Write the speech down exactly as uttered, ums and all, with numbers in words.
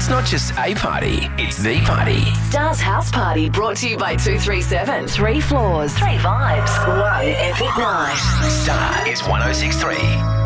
It's not just a party, it's the party. Star's House Party brought to you by two three seven. Three floors, three vibes, one epic night. Star is one oh six three.